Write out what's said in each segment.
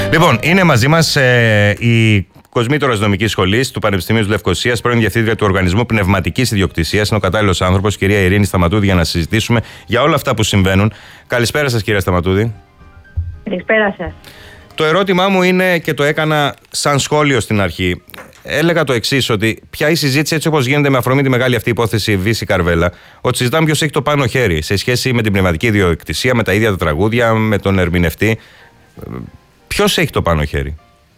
Λοιπόν, είναι μαζί μας η Κοσμήτωρας Νομικής Σχολής του Πανεπιστημίου της Λευκωσίας, πρώην Διευθύντρια του Οργανισμού Πνευματικής Ιδιοκτησίας. Είναι ο κατάλληλος άνθρωπος, κυρία Ειρήνη Σταματούδη, για να συζητήσουμε για όλα αυτά που συμβαίνουν. Καλησπέρα σας, κυρία Σταματούδη. Καλησπέρα σας. Το ερώτημά μου είναι, και το έκανα σαν σχόλιο στην αρχή. Έλεγα το εξής, ότι πια η συζήτηση, έτσι όπως γίνεται με αφορμή τη μεγάλη αυτή υπόθεση Βύση Καρβέλα, ότι συζητάμε ποιος έχει το πάνω χέρι σε σχέση με την πνευματική ιδιοκτησία, με τα ίδια τα τραγούδια, με τον ερμηνευτή. Ποιος έχει το πάνω χέρι?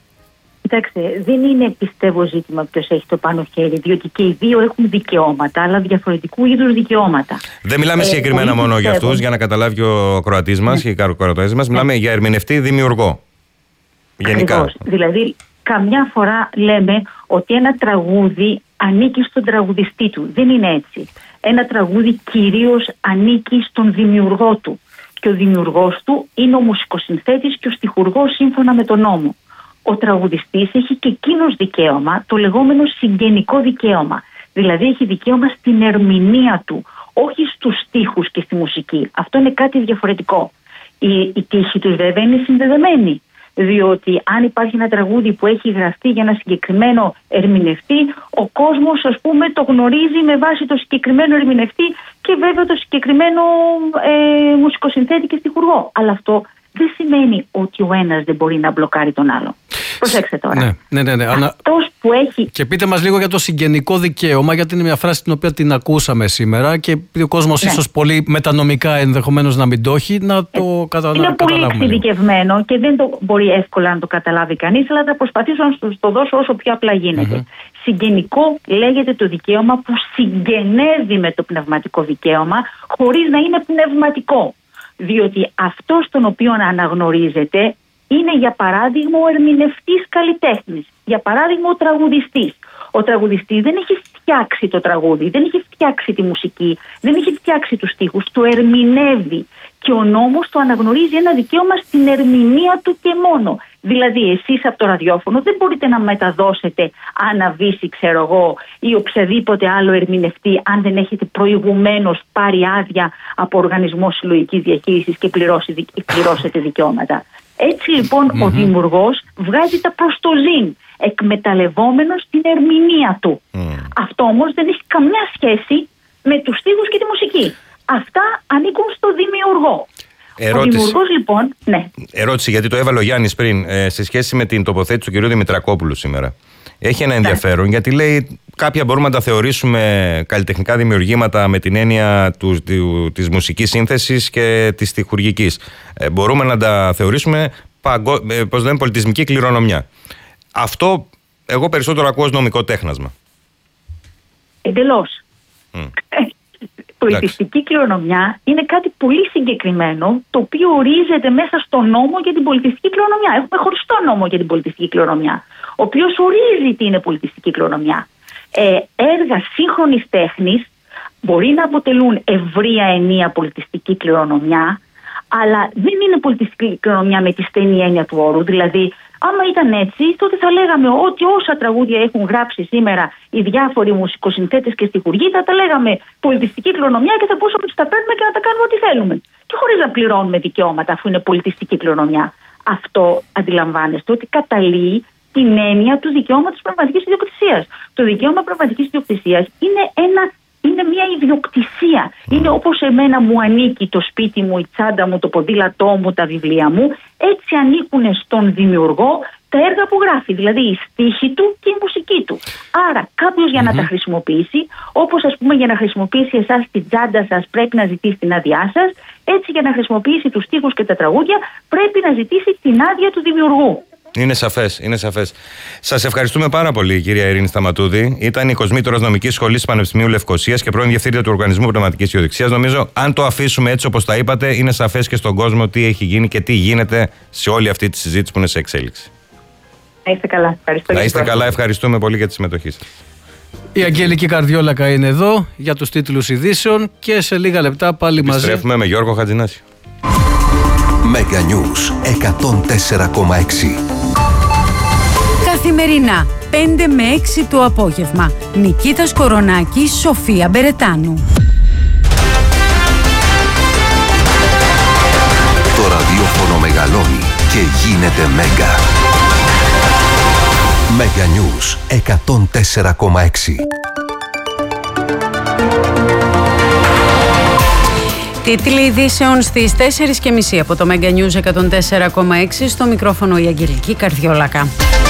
Κοιτάξτε, δεν είναι, πιστεύω, ζήτημα ποιος έχει το πάνω χέρι, διότι και οι δύο έχουν δικαιώματα, αλλά διαφορετικού είδους δικαιώματα. Δεν μιλάμε συγκεκριμένα μόνο για αυτούς, για να καταλάβει ο ακροατής μας και οι ακροατές μας. Μιλάμε για ερμηνευτή δημιουργό. Γενικά. Ακριβώς. Δηλαδή, καμιά φορά λέμε ότι ένα τραγούδι ανήκει στον τραγουδιστή του. Δεν είναι έτσι. Ένα τραγούδι κυρίως ανήκει στον δημιουργό του. Και ο δημιουργός του είναι ο μουσικοσυνθέτης και ο στιχουργός σύμφωνα με τον νόμο. Ο τραγουδιστής έχει και εκείνος δικαίωμα, το λεγόμενο συγγενικό δικαίωμα. Δηλαδή έχει δικαίωμα στην ερμηνεία του, όχι στους στίχους και στη μουσική. Αυτό είναι κάτι διαφορετικό. Η τύχη τους βέβαια είναι συνδεδεμένη. Διότι αν υπάρχει ένα τραγούδι που έχει γραφτεί για ένα συγκεκριμένο ερμηνευτή, ο κόσμος, ας πούμε, το γνωρίζει με βάση το συγκεκριμένο ερμηνευτή και βέβαια το συγκεκριμένο μουσικοσυνθέτη και στιχουργό. Αλλά αυτό δεν σημαίνει ότι ο ένας δεν μπορεί να μπλοκάρει τον άλλο. Προσέξτε τώρα. Ναι. Αυτός που έχει... Και πείτε μας λίγο για το συγγενικό δικαίωμα, γιατί είναι μια φράση την οποία την ακούσαμε σήμερα και ο κόσμος ίσως πολύ μετανομικά ενδεχομένως να μην το έχει, να το καταλάβουμε. Είναι πολύ εξειδικευμένο και δεν το μπορεί εύκολα να το καταλάβει κανείς, αλλά θα προσπαθήσω να σας το δώσω όσο πιο απλά γίνεται. Συγγενικό λέγεται το δικαίωμα που συγγενεύει με το πνευματικό δικαίωμα χωρίς να είναι πνευματικό. Διότι αυτός τον οποίο αναγνωρίζεται είναι, για παράδειγμα, ο ερμηνευτής καλλιτέχνης. Για παράδειγμα, ο τραγουδιστής. Ο τραγουδιστής δεν έχει φτιάξει το τραγούδι, δεν έχει φτιάξει τη μουσική, δεν έχει φτιάξει τους στίχους, το ερμηνεύει. Και ο νόμος το αναγνωρίζει ένα δικαίωμα στην ερμηνεία του και μόνο. Δηλαδή, εσείς από το ραδιόφωνο δεν μπορείτε να μεταδώσετε Άννα Βύση, ξέρω εγώ, ή οποιαδήποτε άλλο ερμηνευτή, αν δεν έχετε προηγουμένως πάρει άδεια από οργανισμό συλλογικής διαχείρισης και πληρώσετε δικαιώματα. Έτσι λοιπόν ο δημιουργός βγάζει τα προς το ζήν, εκμεταλλευόμενος την ερμηνεία του. Αυτό όμως δεν έχει καμιά σχέση με τους στίχους και τη μουσική. Αυτά ανήκουν στο δημιουργό. Ο δημιουργός λοιπόν, ναι. Ερώτηση, γιατί το έβαλε ο Γιάννης πριν, σε σχέση με την τοποθέτηση του κ. Δημητρακόπουλου σήμερα. Έχει ένα ενδιαφέρον, γιατί λέει κάποια μπορούμε να τα θεωρήσουμε καλλιτεχνικά δημιουργήματα με την έννοια της μουσικής σύνθεσης και της στιχουργικής. Μπορούμε να τα θεωρήσουμε πολιτισμική κληρονομιά. Αυτό εγώ περισσότερο ακούω ως νομικό τέχνασμα. Εντελώς. Πολιτιστική κληρονομιά είναι κάτι πολύ συγκεκριμένο, το οποίο ορίζεται μέσα στο νόμο για την πολιτιστική κληρονομιά. Έχουμε χωριστό νόμο για την πολιτιστική κληρονομιά, ο οποίος ορίζει τι είναι πολιτιστική κληρονομιά. Έργα σύγχρονης τέχνης μπορεί να αποτελούν ευρεία ενία πολιτιστική κληρονομιά, αλλά δεν είναι πολιτιστική κληρονομιά με τη στενή έννοια του όρου. Δηλαδή, άμα ήταν έτσι, τότε θα λέγαμε ότι όσα τραγούδια έχουν γράψει σήμερα οι διάφοροι μουσικοσυνθέτες και στιχουργοί, θα τα λέγαμε πολιτιστική κληρονομιά και θα μπορούσαμε να τα παίρνουμε και να τα κάνουμε ό,τι θέλουμε. Και χωρίς να πληρώνουμε δικαιώματα, αφού είναι πολιτιστική κληρονομιά. Αυτό αντιλαμβάνεστε ότι καταλύει την έννοια του δικαιώματος πνευματικής ιδιοκτησίας. Το δικαίωμα πνευματικής ιδιοκτησίας είναι μια ιδιοκτησία. Είναι όπως εμένα μου ανήκει το σπίτι μου, η τσάντα μου, το ποδήλατό μου, τα βιβλία μου. Έτσι ανήκουν στον δημιουργό τα έργα που γράφει, δηλαδή η στίχη του και η μουσική του. Άρα κάποιος για να τα χρησιμοποιήσει, όπως ας πούμε για να χρησιμοποιήσει εσάς την τσάντα σας πρέπει να ζητήσει την άδειά σας, έτσι για να χρησιμοποιήσει τους στίχους και τα τραγούδια πρέπει να ζητήσει την άδεια του δημιουργού. Είναι σαφές. Σας ευχαριστούμε πάρα πολύ, κυρία Ειρήνη Σταματούδη. Ήταν η Κοσμήτωρας Νομικής Σχολής του Πανεπιστημίου Λευκωσίας και πρώην Διευθύντρια του Οργανισμού Πνευματικής Ιδιοκτησίας. Νομίζω, αν το αφήσουμε έτσι όπως τα είπατε, είναι σαφές και στον κόσμο τι έχει γίνει και τι γίνεται σε όλη αυτή τη συζήτηση που είναι σε εξέλιξη. Να είστε καλά. Να είστε καλά, ευχαριστούμε πολύ για τη συμμετοχή σας. Η Αγγελική Καρδιόλακα είναι εδώ για τους τίτλους ειδήσεων και σε λίγα λεπτά πάλι μαζί. Επιστρέφουμε με Γιώργο Χατζηνάση. Mega News 104,6. Καθημερινά 5 με 6 το απόγευμα. Νικήτας Κορονάκης, Σοφία Μπερετάνου. Το ραδιόφωνο μεγαλώνει και γίνεται Μέγκα. Μέγκα News 104,6. Τίτλοι ειδήσεων στις 4.30 από το Μέγκα News 104,6. Στο μικρόφωνο η Αγγελική Καρδιόλακα.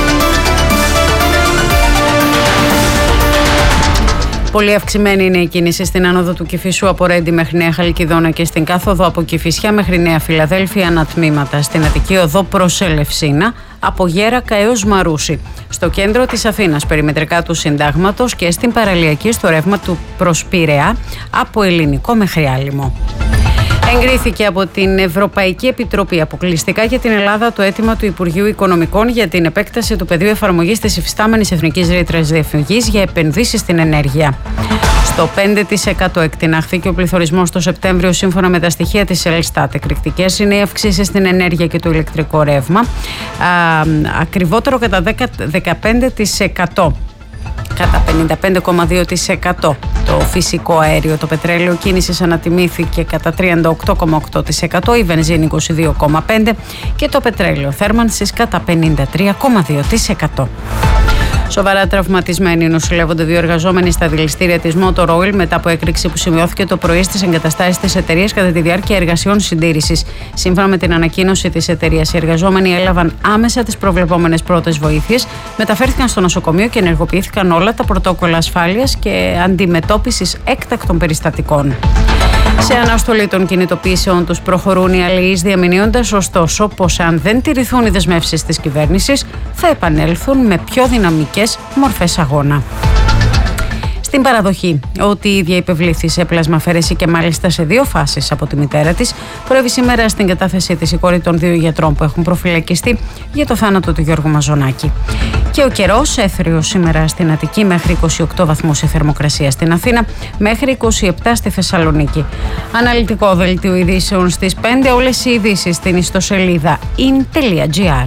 Πολύ αυξημένη είναι η κίνηση στην άνοδο του Κηφισού από Ρέντι μέχρι Νέα Χαλκιδόνα και στην κάθοδο από Κηφισιά μέχρι Νέα Φιλαδέλφια ανατμήματα. Στην Αττική οδό προς Ελευσίνα από Γέρακα έως Μαρούσι. Στο κέντρο της Αθήνας περιμετρικά του Συντάγματος και στην παραλιακή στο ρεύμα του προς Πειραιά από Ελληνικό μέχρι Άλυμο. Εγκρίθηκε από την Ευρωπαϊκή Επιτροπή αποκλειστικά για την Ελλάδα το αίτημα του Υπουργείου Οικονομικών για την επέκταση του πεδίου εφαρμογής της υφιστάμενης εθνικής ρήτρας διαφυγής για επενδύσεις στην ενέργεια. Στο 5% εκτινάχθηκε ο πληθωρισμός το Σεπτέμβριο σύμφωνα με τα στοιχεία της Ελστάτ. Εκρηκτικές είναι οι αυξήσεις στην ενέργεια και το ηλεκτρικό ρεύμα. Ακριβότερο κατά 15%. Κατά 55,2%. Το φυσικό αέριο, το πετρέλαιο κίνησης ανατιμήθηκε κατά 38,8%, η βενζίνη 22,5% και το πετρέλαιο θέρμανσης κατά 53,2%. Σοβαρά τραυματισμένοι νοσηλεύονται 2 εργαζόμενοι στα δηληστήρια της Motor Oil μετά από έκρηξη που σημειώθηκε το πρωί στις εγκαταστάσεις της εταιρείας κατά τη διάρκεια εργασιών συντήρησης. Σύμφωνα με την ανακοίνωση της εταιρείας, οι εργαζόμενοι έλαβαν άμεσα τις προβλεπόμενες πρώτες βοήθειες, μεταφέρθηκαν στο νοσοκομείο και ενεργοποιήθηκαν όλα τα πρωτόκολλα ασφάλειας και αντιμετώπισης έκτακτων περιστατικών. Σε αναστολή των κινητοποιήσεων τους προχωρούν οι αλληλείς, διαμηνύοντας ωστόσο πως αν δεν τηρηθούν οι δεσμεύσεις της κυβέρνησης θα επανέλθουν με πιο δυναμικές μορφές αγώνα. Στην παραδοχή ότι η ίδια υπευλήθη σε πλασμαφαίρεση και μάλιστα σε 2 φάσεις από τη μητέρα της, προέβη σήμερα στην κατάθεσή της η κόρη των 2 γιατρών που έχουν προφυλακιστεί για το θάνατο του Γιώργου Μαζονάκη. Και ο καιρός έθριος σήμερα στην Αττική μέχρι 28 βαθμούς η θερμοκρασία στην Αθήνα, μέχρι 27 στη Θεσσαλονίκη. Αναλυτικό δελτίο ειδήσεων στις 5, όλες οι ειδήσεις στην ιστοσελίδα in.gr.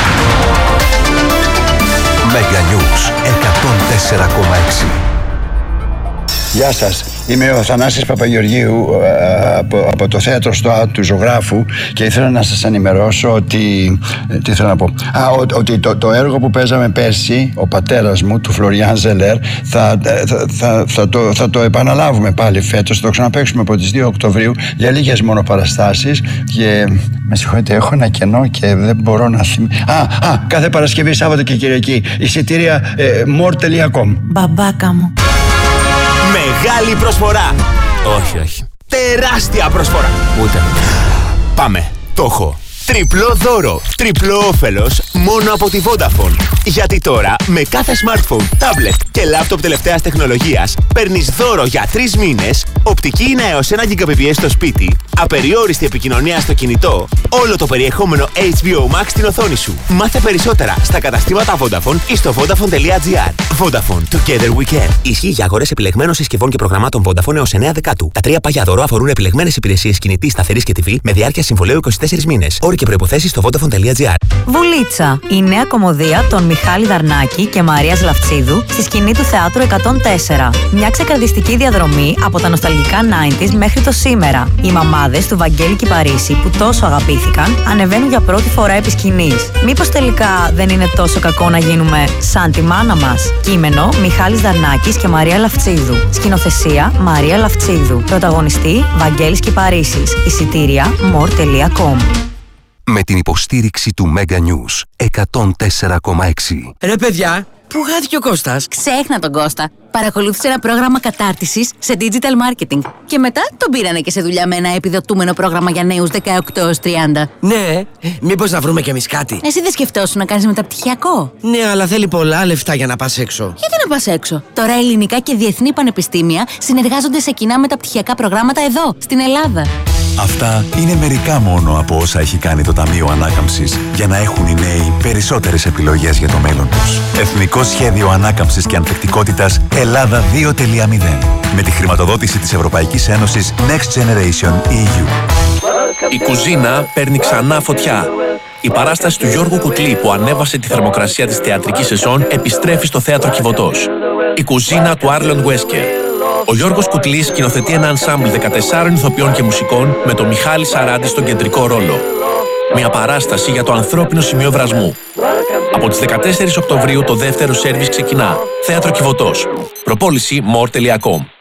Μέγκα News 104,6. Γεια σας, είμαι ο Θανάσης Παπαγεωργίου από το θέατρο ΣΤΟΑ του Ζωγράφου και ήθελα να σας ενημερώσω ότι, τι θέλω να πω, ότι το έργο που παίζαμε πέρσι, ο πατέρας μου, του Φλωριάν Ζελέρ, θα το επαναλάβουμε πάλι φέτος, θα το ξαναπαίξουμε από τις 2 Οκτωβρίου για λίγες μόνο παραστάσεις και με συγχωρείτε, έχω ένα κενό και δεν μπορώ να θυμηθώ. Κάθε Παρασκευή, Σάββατο και Κυριακή, εισιτήρια more.com. Μπαμπάκα μου. Μεγάλη προσφορά. Όχι. Τεράστια προσφορά. Ούτε. Πάμε. Το έχω. Τριπλό δώρο. Τριπλό όφελος μόνο από τη Vodafone. Γιατί τώρα με κάθε smartphone, tablet και laptop τελευταίας τεχνολογίας παίρνεις δώρο για 3 μήνες, οπτική ίνα έως 1 Gbps στο σπίτι, απεριόριστη επικοινωνία στο κινητό, όλο το περιεχόμενο HBO Max στην οθόνη σου. Μάθε περισσότερα στα καταστήματα Vodafone ή στο vodafone.gr. Vodafone. Together we can. Ισχύει για αγορές επιλεγμένων συσκευών και προγραμμάτων Vodafone έως 9 Δεκάτου. Τα 3 πάγια δώρο αφορούν επιλεγμένες υπηρεσίες κινητής, σταθερής και TV με διάρκεια συμβολαίου 24 μήνες. Όροι και προϋποθέσεις στο vodafone.gr. Βουλίτσα. Η νέα κομμωδία των Μιχάλη Δαρνάκη και Μαρίας Λαφτσίδου στη σκηνή του Θεάτρου 104. Μια ξεκαρδιστική διαδρομή από τα νοσταλγικά 90s μέχρι το σήμερα. Οι μαμάδες του Βαγγέλη Κιπαρίσι που τόσο αγαπήθηκαν ανεβαίνουν για πρώτη φορά επί σκηνής. Μήπως τελικά δεν είναι τόσο κακό να γίνουμε σαν τη μάνα μας? Κείμενο Μιχάλης Δαρνάκης και Μαρία Λαφτσίδου. Σκηνοθεσία Μαρία Λαφτσίδου. Πρωταγωνιστή Βαγγέλης Κιπαρίσης. Εισιτήρια more.com. Με την υποστήριξη του Μέγκα News 104,6. Ρε παιδιά, πού χάθηκε ο Κώστας? Ξέχνα τον Κώστα. Παρακολούθησε ένα πρόγραμμα κατάρτισης σε digital marketing. Και μετά τον πήρανε και σε δουλειά με ένα επιδοτούμενο πρόγραμμα για νέους 18 έως 30. Ναι, μήπως να βρούμε κι εμείς κάτι? Εσύ δεν σκεφτόσουν να κάνεις μεταπτυχιακό? Ναι, αλλά θέλει πολλά λεφτά για να πας έξω. Γιατί να πας έξω? Τώρα ελληνικά και διεθνή πανεπιστήμια συνεργάζονται σε κοινά μεταπτυχιακά προγράμματα εδώ, στην Ελλάδα. Αυτά είναι μερικά μόνο από όσα έχει κάνει το Ταμείο Ανάκαμψης για να έχουν οι νέοι περισσότερες επιλογές για το μέλλον τους. Εθνικό Σχέδιο Ανάκαμψης και Ανθεκτικότητας Ελλάδα 2.0. Με τη χρηματοδότηση της Ευρωπαϊκής Ένωσης Next Generation EU. Η κουζίνα παίρνει ξανά φωτιά. Η παράσταση του Γιώργου Κουτλή που ανέβασε τη θερμοκρασία της θεατρικής σεζόν επιστρέφει στο θέατρο Κιβωτός. Η κουζίνα του Άρλον Βέσκερ. Ο Γιώργος Κουτλής σκηνοθετεί ένα ενσάμπλ 14 ηθοποιών και μουσικών με τον Μιχάλη Σαράντη στον κεντρικό ρόλο. Μια παράσταση για το ανθρώπινο σημείο βρασμού. Από τις 14 Οκτωβρίου το δεύτερο σέρβις ξεκινά. Θέατρο Κιβωτός. Προπόληση more.com.